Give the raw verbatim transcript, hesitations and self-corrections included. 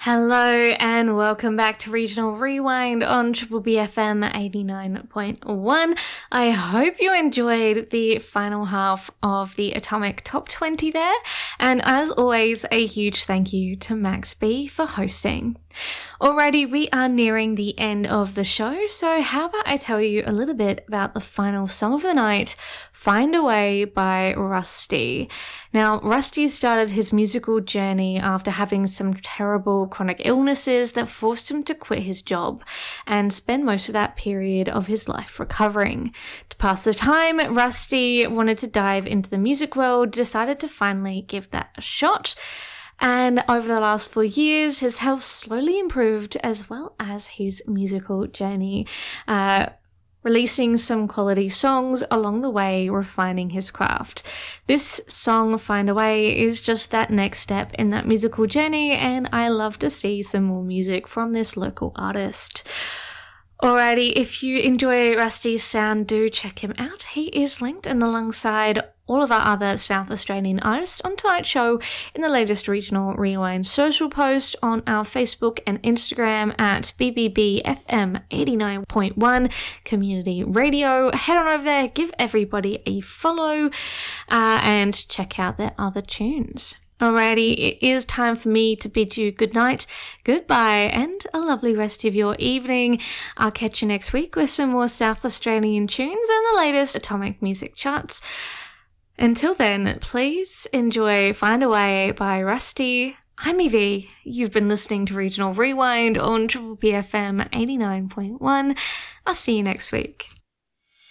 Hello and welcome back to Regional Rewind on Triple B F M eighty-nine point one. I hope you enjoyed the final half of the Atomic Top twenty there, and as always, a huge thank you to Max B for hosting. Alrighty, we are nearing the end of the show, so how about I tell you a little bit about the final song of the night, Find a Way by Rusty. Now, Rusty started his musical journey after having some terrible chronic illnesses that forced him to quit his job and spend most of that period of his life recovering. To pass the time, Rusty wanted to dive into the music world, decided to finally give that a shot. And over the last four years, his health slowly improved as well as his musical journey, uh, releasing some quality songs along the way, refining his craft. This song, Find a Way, is just that next step in that musical journey, and I love to see some more music from this local artist. Alrighty, if you enjoy Rusty's sound, do check him out. He is linked in alongside all of our other South Australian artists on tonight's show in the latest Regional Rewind social post on our Facebook and Instagram at B B B F M eighty-nine point one Community Radio. Head on over there, give everybody a follow, uh, and check out their other tunes. Alrighty, it is time for me to bid you good night, goodbye, and a lovely rest of your evening. I'll catch you next week with some more South Australian tunes and the latest Atomic Music charts. Until then, please enjoy Find a Way by Rusty. I'm Evie. You've been listening to Regional Rewind on Triple B F M eighty-nine point one. I'll see you next week.